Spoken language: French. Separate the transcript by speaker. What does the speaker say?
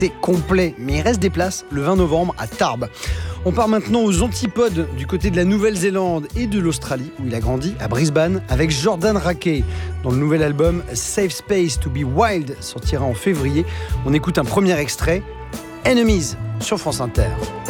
Speaker 1: complet, mais il reste des places le 20 novembre à Tarbes. On part maintenant aux antipodes du côté de la Nouvelle-Zélande et de l'Australie, où il a grandi, à Brisbane, avec Jordan Rakei. Dans le nouvel album Safe Space to be Wild, sortira en février. On écoute un premier extrait, Enemies, sur France Inter.